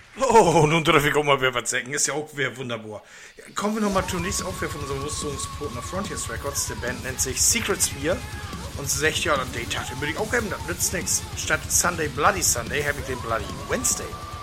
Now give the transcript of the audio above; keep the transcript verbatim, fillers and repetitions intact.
Oh, nun darf ich auch mal wer was sagen. Ist ja auch wieder wunderbar. Ja, kommen wir nochmal zunächst auch wieder von unserem Rüstungspartner Frontiers Records. Der Band nennt sich Secret Sphere. Und sie sagt, ja, dann die Tag, den würde ich auch haben, das nützt nichts. Statt Sunday Bloody Sunday habe ich den Bloody Wednesday.